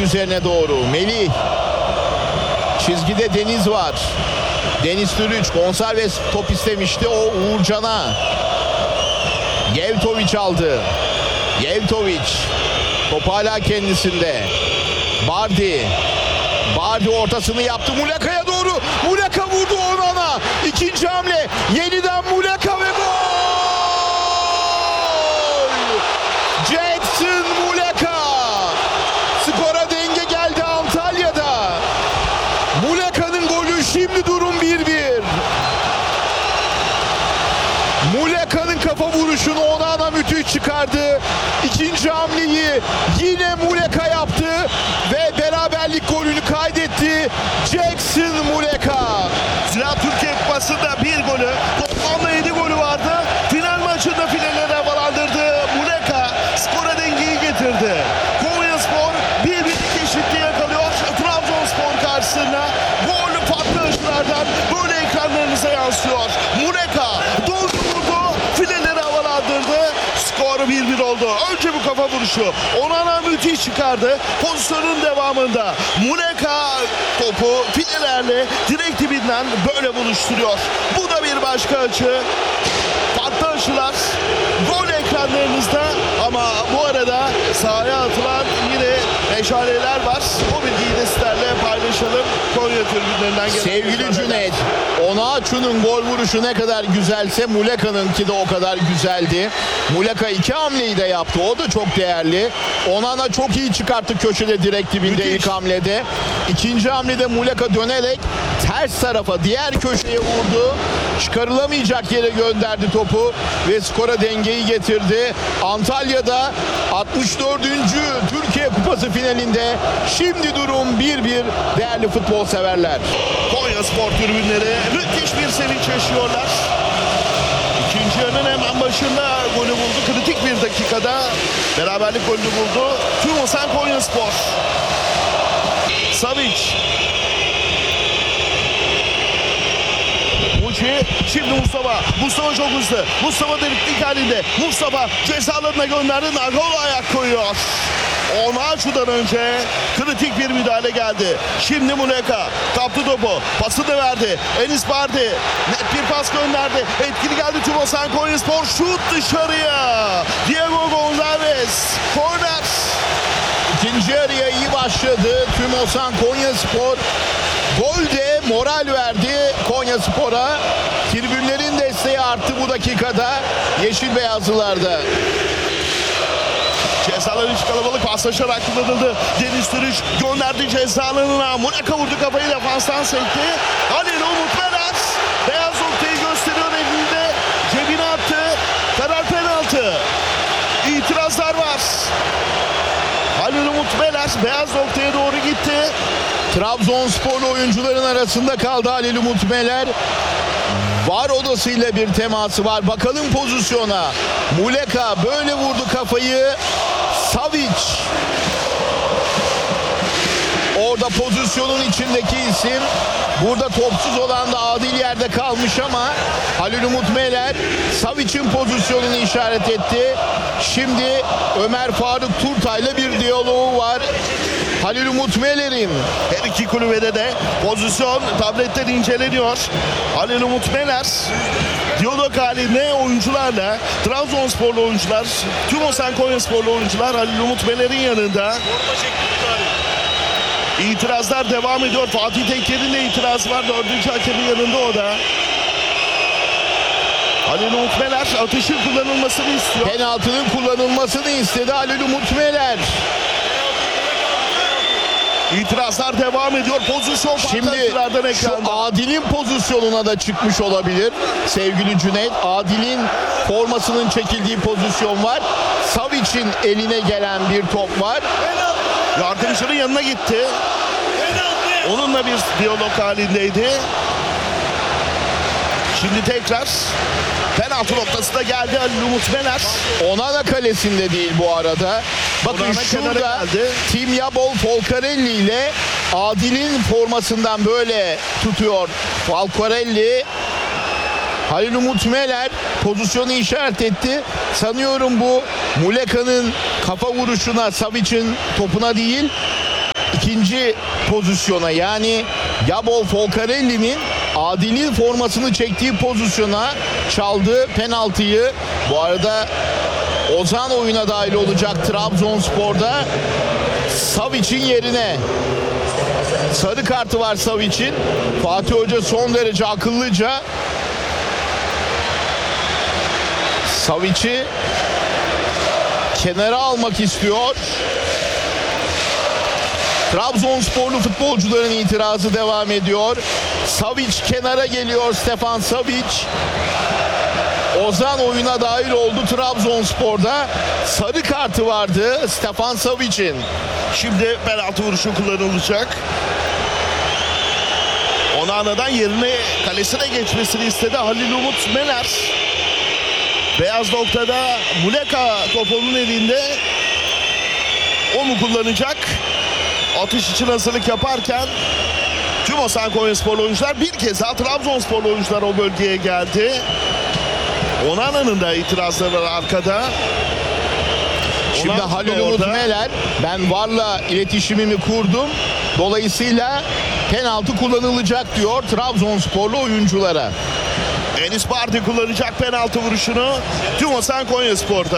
üzerine doğru. Melih. Çizgide Deniz var. Deniz Türüç Gonçalves top istemişti. O Uğurcan'a. Yevtoviç aldı. Yevtoviç. Top hala kendisinde. Bardi. Bardi ortasını yaptı. Muleka'ya doğru. Muleka vurdu Onana. İkinci hamle. Yeniden Muleka ve gol. Jackson Muleka. Skora denge geldi Antalya'da. Muleka'nın golü, şimdi durum 1-1. Muleka'nın kafa vuruşunu Onana müthiş çıkardı. İkinci hamleyi yine Muleka yaptı ve beraberlik golünü kaydetti. Jackson Muleka. Zira Türkiye Kupası'nda bir golü, toplamda 7 golü vardı. Final maçında finallere havalandırdı. Muleka skora dengeyi getirdi. Konyaspor 1-1'lik eşitliği yakalıyor. Trabzonspor karşısında gollü patlayışlardan böyle ekranlarınıza yansıyor. Muleka doğru vurdu, finallere havalandırdı. Skor 1-1 oldu. Önce bu kafa vuruşu Onana müthiş çıkardı. Pozisyonun devamında Muleka topu filelerle direkt dibinden böyle buluşturuyor. Bu da bir başka açı. Farklı açılar gol ekranlarınızda ama bu arada sahaya atılan yine meşaleler var. O bilgiyi de sizlerle paylaşalım. Konya tribünlerinden gelen Sevgili meşaleler. Cüneyt, Onaçu'nun gol vuruşu ne kadar güzelse Muleka'nınki de o kadar güzeldi. Muleka iki hamleyi de yaptı. O da çok değerli. Onana çok iyi çıkarttı köşede direkt dibinde Müthiş. ilk hamlede. İkinci hamlede Muleka dönerek ters tarafa diğer köşeye vurdu. Çıkarılamayacak yere gönderdi topu ve skora dengeyi getirdi. Antalya'da 64. Türkiye Kupası finalinde şimdi durum 1-1 değerli futbol severler. Konyaspor tribünleri müthiş bir sevinç yaşıyorlar. İkinci yarının hemen başında golü buldu. Kritik bir dakikada beraberlik golünü buldu. Tüm Osan Konyaspor. Savic. Muçi. Şimdi Mustafa. Mustafa çok hızlı. Mustafa deliklik halinde. Mustafa ceza alanına gönderdi. Nagolo ayak koyuyor. Onaçu'dan önce kritik bir müdahale geldi. Şimdi Muleka kaptı topu. Pası da verdi. Enis Bardi net bir pas gönderdi. Etkili geldi Tümosan Konyaspor. Şut dışarıya. Diego Gonçalves. Korner. İkinci yarıya iyi başladı. Tümosan Konyaspor golde moral verdi Konyaspor'a. Tribünlerin desteği arttı bu dakikada yeşil beyazlılarda. Cezalar iç kalabalık paslaşarak kullanıldı. Deniz Türüç gönderdi ceza alanına. Muleka vurdu kafayı, defanstan sekti. Halil Umut Meler beyaz noktayı gösteriyor elinde. Cebine attı. Karar penaltı. İtirazlar var. Halil Umut Meler beyaz noktaya doğru gitti. Trabzonsporlu oyuncuların arasında kaldı Halil Umut Meler. VAR odasıyla bir teması var. Bakalım pozisyona. Muleka böyle vurdu kafayı. Savic. Orada pozisyonun içindeki isim. Burada topsuz olan da adil yerde kalmış ama Halil Umut Meler Savic'in pozisyonunu işaret etti. Şimdi Ömer Faruk Turtay'la bir diyaloğu var. Halil Umut Meler'in. Her iki kulübede de pozisyon tabletten inceleniyor. Halil Umut Meler diyalog halinde oyuncularla, Trabzonsporlu oyuncular, tüm Osan Konyasporlu oyuncular Halil Umut Meler'in yanında. İtirazlar devam ediyor. Fatih Tekker'in de itirazı var. Dördüncü hakemin yanında o da. Halil Umut Meler atışın kullanılmasını istiyor. Penaltının kullanılmasını istedi Halil Umut Meler. İtirazlar devam ediyor. Pozisyon Şimdi farklı şu ekranda. Adil'in pozisyonuna da çıkmış olabilir sevgili Cüneyt. Adil'in formasının çekildiği pozisyon var. Savic'in eline gelen bir top var. Yardımcının yanına gitti. Onunla bir diyalog halindeydi. Şimdi tekrar penaltı noktasına geldi Halil Umut Meler. Onana kalesinde değil bu arada. Bakın Onana şurada kenara geldi. Timyabol Folcarelli ile Adil'in formasından böyle tutuyor Folcarelli. Halil Umut Meler pozisyonu işaret etti. Sanıyorum bu Muleka'nın kafa vuruşuna, Savic'in topuna değil. ikinci pozisyona, yani Gabor Folcarelli'nin Adil'in formasını çektiği pozisyona çaldığı penaltıyı, bu arada Ozan oyuna dahil olacak Trabzonspor'da. Savic'in yerine sarı kartı var Savic'in. Fatih Hoca son derece akıllıca Savic'i kenara almak istiyor. Trabzonsporlu futbolcuların itirazı devam ediyor. Savic kenara geliyor, Stefan Savic. Ozan oyuna dahil oldu Trabzonspor'da. Sarı kartı vardı Stefan Savic'in. Şimdi penaltı vuruşu kullanılacak. Onana'dan yerine kalesine geçmesini istedi Halil Umut Meler. Beyaz noktada Muleka topunun elinde. O mu kullanacak? Atış için hazırlık yaparken tüm Osan Konyasporlu oyuncular, bir kez daha Trabzonsporlu oyuncular o bölgeye geldi. Onana'nın da itirazları var arkada. Şimdi Onana Halil da Umut orada. Meler, ben VAR'la iletişimimi kurdum, dolayısıyla penaltı kullanılacak diyor Trabzonsporlu oyunculara. Enis Bardi kullanacak penaltı vuruşunu tüm Osan Konyaspor'da.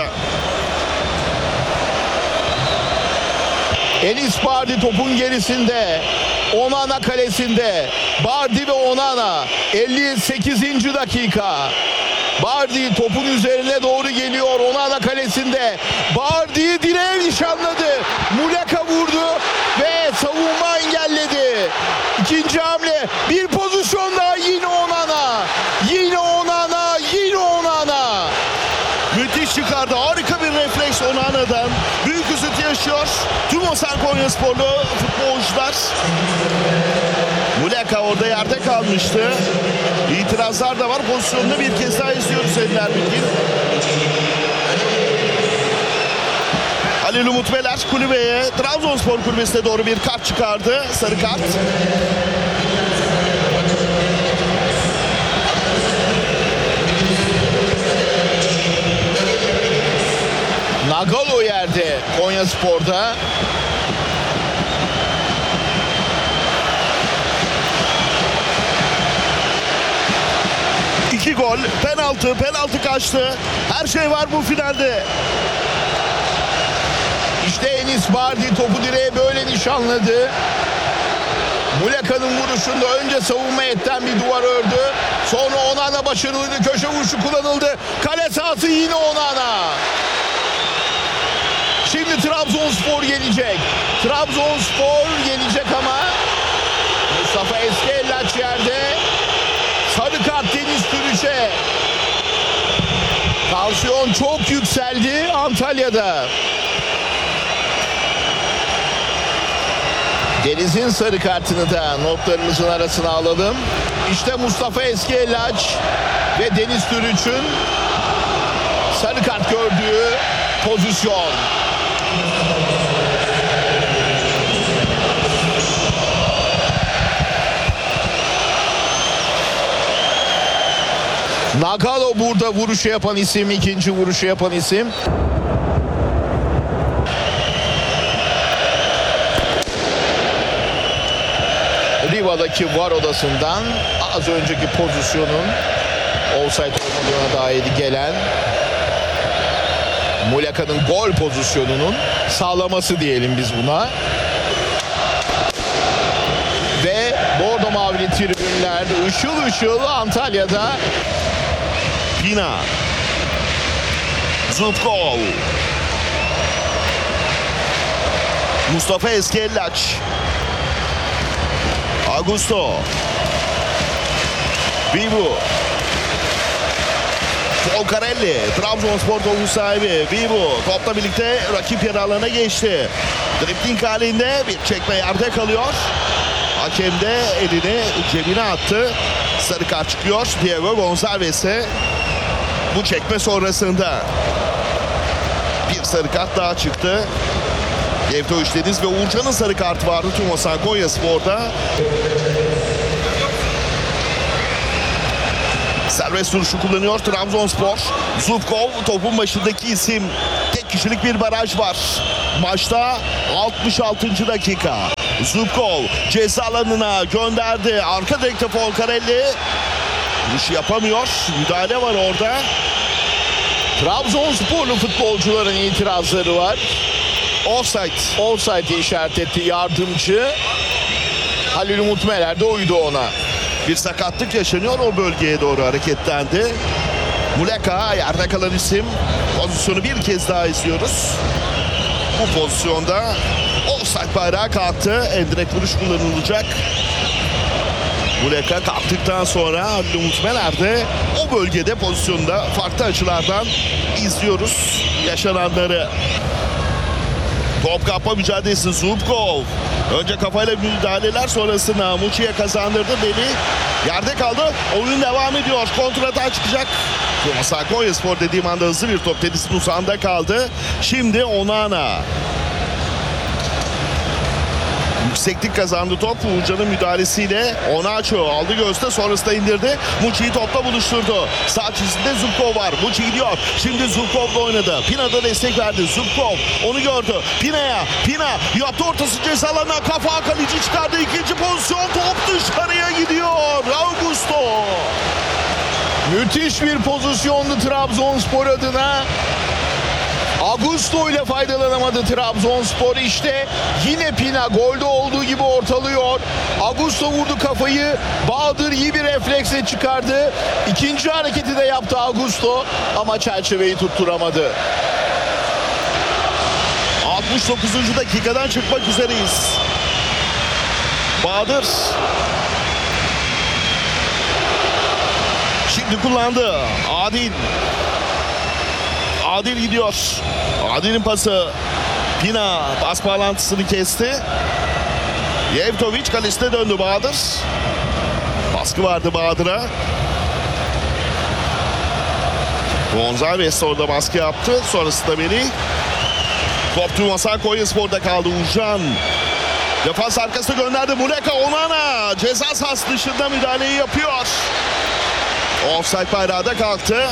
Enis Bardi topun gerisinde. Onana kalesinde. Bardi ve Onana 58. dakika. Bardi topun üzerine doğru geliyor. Onana kalesinde. Bardi direğe nişanladı. Muleka vurdu ve savunma engelledi. İkinci hamle. Bir pozisyon daha, yine Onana. Yine Onana. Yine Onana. Müthiş çıkardı. Harika bir refleks Onana'dan. Büyük üzüntü yaşıyor tüm Osan Konyasporlu futbolcular. Muleka orada yerde kalmıştı. İtirazlar da var. Pozisyonunu bir kez daha izliyoruz Ender Bilgin. Halil Umut Meler kulübeye, Trabzonspor kulübesine doğru bir kart çıkardı. Sarı kart. Nagalo yerde Konyaspor'da. İki gol, penaltı kaçtı. Her şey var bu finalde. İşte Enis Bardi topu direğe böyle nişanladı. Muleka'nın vuruşunda önce savunma etten bir duvar ördü. Sonra Onana başarılı köşe vuruşu kullanıldı. Kale sahası, yine Onana. Şimdi Trabzonspor gelecek. Trabzonspor gelecek ama Mustafa Eskellaç yerde. Sarı kart Deniz Türüç'e. Tansiyon çok yükseldi Antalya'da. Deniz'in sarı kartını da notlarımızın arasına alalım. İşte Mustafa Eskellaç ve Deniz Türüç'ün sarı kart gördüğü pozisyon. Nagalo burada vuruşu yapan isim, ikinci vuruşu yapan isim. Riva'daki VAR odasından az önceki pozisyonun offside olmadığına dair gelen Muleka'nın gol pozisyonunun sağlaması diyelim biz buna. Ve bordo mavili tribünler ışıl ışıl Antalya'da. Pina. Zubkov. Mustafa Eskellaç. Augusto. Vivu. Folcarelli. Trabzonspor topu sahibi. Vivu. Topla birlikte rakip yarı alanına geçti. Dribling halinde bir çekme yerde kalıyor. Hakem de elini cebine attı. Sarı kart çıkıyor Diego Gonçalves'e. Bu çekme sonrasında bir sarı kart daha çıktı. Gevtoviç Deniz ve Uğurcan'ın sarı kartı vardı tüm Osan Konyaspor'da. Serbest vuruşu kullanıyor Trabzonspor. Zubkov topun başındaki isim. Tek kişilik bir baraj var. Maçta 66. dakika. Zubkov ceza alanına gönderdi. Arka direkte Folcarelli. Vuruş yapamıyor. Müdahale var orada. Trabzonsporlu futbolcuların itirazları var. Offside. Offside'i işaret etti yardımcı. Halil Umut Meler de uydu ona. Bir sakatlık yaşanıyor, o bölgeye doğru hareketlendi. Muleka yerde kalan isim. Pozisyonu bir kez daha izliyoruz. Bu pozisyonda offside bayrağı kalktı. Endirekt vuruş kullanılacak. Muleka kalktıktan sonra Halil Umut Meler de o bölgede pozisyonda farklı açılardan izliyoruz yaşananları. Top kapma mücadelesi Zubkov. Önce kafayla müdahaleler, sonrasında Muçi'ye kazandırdı. Deli yerde kaldı. Oyun devam ediyor. Kontrata çıkacak. Konyaspor dediğim anda hızlı bir top. Tedis'in uzağında kaldı. Şimdi Onana. Yükseklik kazandı top. Uğurcan'ın müdahalesiyle Onaço aldı göğüste, sonrasında indirdi. Muçi'yi topla buluşturdu. Sağ çizgide Zubkov var. Muçi gidiyor. Şimdi Zubkov'la oynadı. Pina da destek verdi. Zubkov onu gördü. Pina yaptı ortası ceza alanına. Kafa kaleci çıkardı. İkinci pozisyon. Top dışarıya gidiyor. Augusto. Müthiş bir pozisyondu Trabzonspor adına. Augusto ile faydalanamadı Trabzonspor. İşte yine Pina golde olduğu gibi ortalıyor. Augusto vurdu kafayı. Bahadır iyi bir refleksle çıkardı. İkinci hareketi de yaptı Augusto ama çerçeveyi tutturamadı. 69. dakikadan çıkmak üzereyiz. Bahadır. Şimdi kullandı. Adil gidiyor. Adil'in pası. Pina pas bağlantısını kesti. Yevtovic kalesine döndü Bahadır. Baskı vardı Bahadır'a. Gonzalez orada baskı yaptı. Sonrasında Melih. Top Tümasan Konyaspor'da kaldı. Uğurcan. Defans arkasına gönderdi. Muleka Onana. Ceza sahası dışında müdahaleyi yapıyor. Offside bayrağı da kalktı.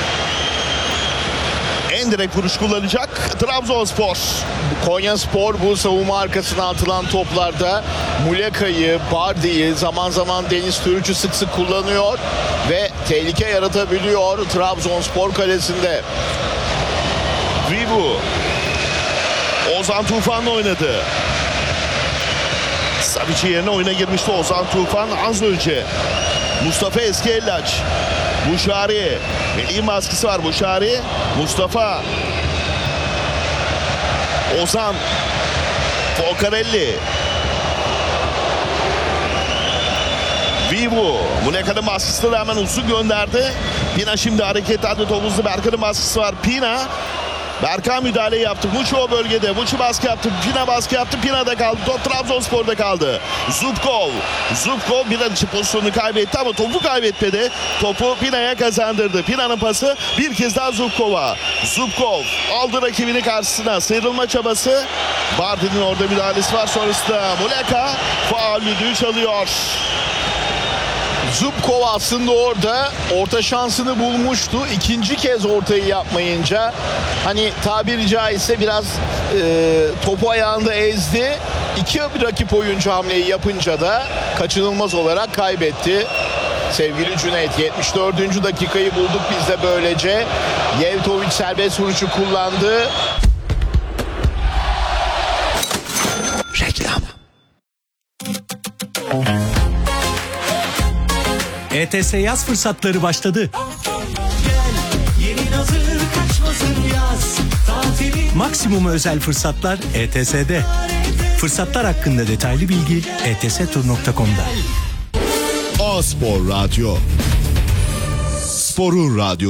Endirekt vuruş kullanacak Trabzonspor. Konyaspor bu savunma arkasına atılan toplarda Muleka'yı, Bardi'yi, zaman zaman Deniz Türüç'ü sık sık kullanıyor ve tehlike yaratabiliyor Trabzonspor kalesinde. Vivu. Ozan Tufan'la oynadı. Savici yerine oyuna girmişti Ozan Tufan az önce. Mustafa Eskellaç. Buşari. Melih'in baskısı var. Buşari. Mustafa. Ozan. Folcarelli. Vivu. Muleka'nın baskısına rağmen uzun gönderdi. Pina şimdi hareketlendi. Topuzlu Berkan'ın baskısı var. Pina. Berkan müdahale yaptı. Muçi o bölgede. Muçi baskı yaptı. Pina baskı yaptı. Pina'da kaldı. Top Trabzonspor'da kaldı. Zubkov bir an için pozisyonunu kaybetti ama topu kaybetmedi. Topu Pina'ya kazandırdı. Pina'nın pası bir kez daha Zubkov'a. Zubkov aldı rakibini karşısına. Sıyrılma çabası. Bardi'nin orada müdahalesi var. Sonrasında Muleka faul düdüğü çalıyor. Zubkov aslında orada orta şansını bulmuştu. İkinci kez ortayı yapmayınca hani tabiri caizse biraz topu ayağında ezdi. İki rakip oyuncu hamleyi yapınca da kaçınılmaz olarak kaybetti. Sevgili Cüneyt, 74. dakikayı bulduk biz de böylece. Yevtovic serbest vuruşu kullandı. Reklam. ETS yaz fırsatları başladı. Yeni hazır kaçmasın yaz. Tatilin Maksimum özel fırsatlar ETS'de. Fırsatlar hakkında detaylı bilgi etstur.com'da. A-Spor Radyo. Sporun Radyo.